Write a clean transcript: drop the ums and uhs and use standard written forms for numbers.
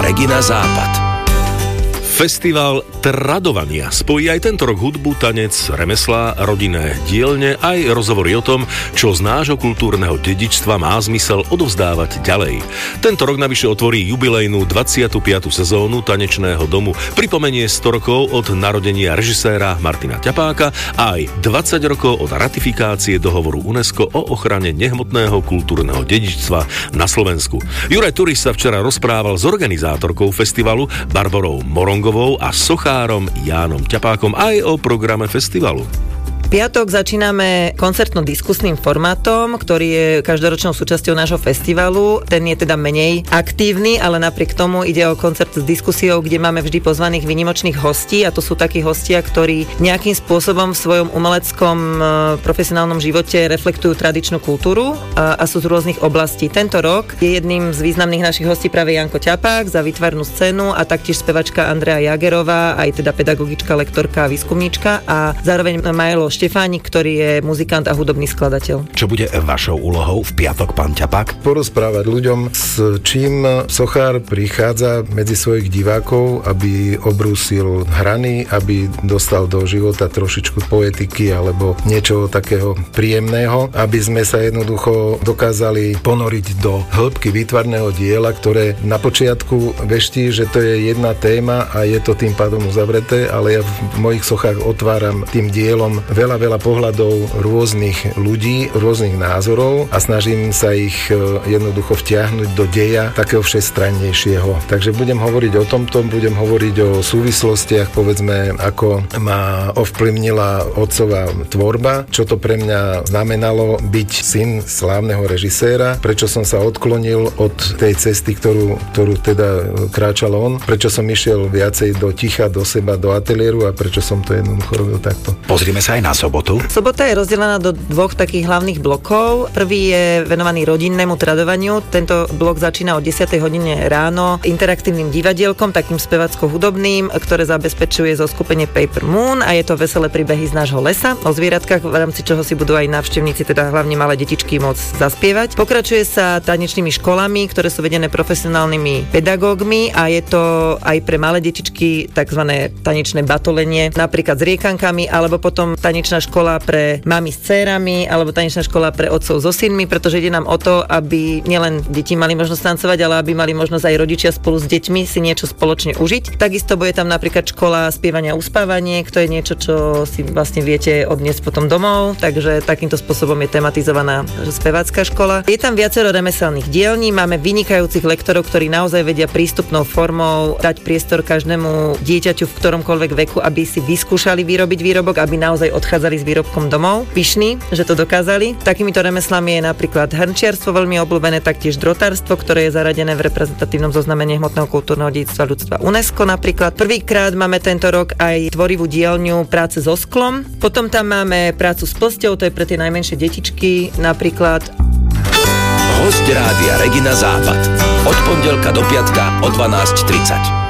Regina Západ. Festival tradovania spojí aj tento rok hudbu, tanec, remeslá, rodinné dielne, aj rozhovory o tom, čo z nášho kultúrneho dedičstva má zmysel odovzdávať ďalej. Tento rok navyše otvorí jubilejnú 25. sezónu tanečného domu, pripomenie 100 rokov od narodenia režiséra Martina Ťapáka a aj 20 rokov od ratifikácie dohovoru UNESCO o ochrane nehmotného kultúrneho dedičstva na Slovensku. Juraj Turis sa včera rozprával s organizátorkou festivalu Barborou Morongovou a sochárom Jánom Ťapákom aj o programe festivalu. Piatok začíname koncertno-diskusným formátom, ktorý je každoročnou súčasťou nášho festivalu. Ten je teda menej aktívny, ale napriek tomu ide o koncert s diskusiou, kde máme vždy pozvaných výnimočných hostí a to sú takí hostia, ktorí nejakým spôsobom v svojom umeleckom profesionálnom živote reflektujú tradičnú kultúru a sú z rôznych oblastí. Tento rok je jedným z významných našich hostí práve Janko Ťapák za výtvarnú scénu a taktiež spevačka Andrea Jagerová, aj teda pedagogička, lektorka a výskumníčka a zároveň Majlo Štefánik, ktorý je muzikant a hudobný skladateľ. Čo bude vašou úlohou v piatok, pán Ťapák? Porozprávať ľuďom, s čím sochár prichádza medzi svojich divákov, aby obrúsil hrany, aby dostal do života trošičku poetiky alebo niečo takého príjemného, aby sme sa jednoducho dokázali ponoriť do hĺbky výtvarného diela, ktoré na počiatku veští, že to je jedna téma a je to tým pádom uzavreté, ale ja v mojich sochách otváram tým dielom veľa pohľadov rôznych ľudí, rôznych názorov a snažím sa ich jednoducho vtiahnuť do deja takého všestrannejšieho. Takže budem hovoriť o tomto, budem hovoriť o súvislostiach, povedzme, ako ma ovplyvnila otcová tvorba, čo to pre mňa znamenalo byť syn slávneho režiséra, prečo som sa odklonil od tej cesty, ktorú teda kráčal on, prečo som išiel viacej do ticha, do seba, do ateliéru a prečo som to jednoducho robil takto. Pozrime sa aj na sobotu. Sobota je rozdelená do dvoch takých hlavných blokov. Prvý je venovaný rodinnému tradovaniu. Tento blok začína o 10. hodine ráno interaktívnym divadielkom, takým spevacko-hudobným, ktoré zabezpečuje zoskupenie Paper Moon a je to veselé príbehy z nášho lesa o zvieratkách, v rámci čoho si budú aj návštevníci, teda hlavne malé detičky, môcť zaspievať. Pokračuje sa tanečnými školami, ktoré sú vedené profesionálnymi pedagógmi a je to aj pre malé detičky takzvané tanečné batolenie, napríklad s riekankami, alebo potom tanečná škola pre mami s dcérami alebo tanečná škola pre otcov so synmi, pretože ide nám o to, aby nielen deti mali možnosť tancovať, ale aby mali možnosť aj rodičia spolu s deťmi si niečo spoločne užiť. Takisto bude tam napríklad škola spievania a uspávanie, to je niečo, čo si vlastne viete odniesť potom domov, takže takýmto spôsobom je tematizovaná spevácka škola. Je tam viacero remeselných dielní, máme vynikajúcich lektorov, ktorí naozaj vedia prístupnou formou dať priestor každému dieťaťu v ktoromkoľvek veku, aby si vyskúšali vyrobiť výrobok, aby naozaj odchádzali s výrobkom domov. Pyšní, že to dokázali. Takýmito remeslami je napríklad hrnčiarstvo veľmi obľúbené, taktiež drotárstvo, ktoré je zaradené v reprezentatívnom zozname nehmotného kultúrneho dedičstva ľudstva UNESCO napríklad. Prvýkrát máme tento rok aj tvorivú dielňu práce so sklom. Potom tam máme prácu s plsťou, to je pre tie najmenšie detičky napríklad. Hosť rádia Regina Západ. Od pondelka do piatka o 12:30.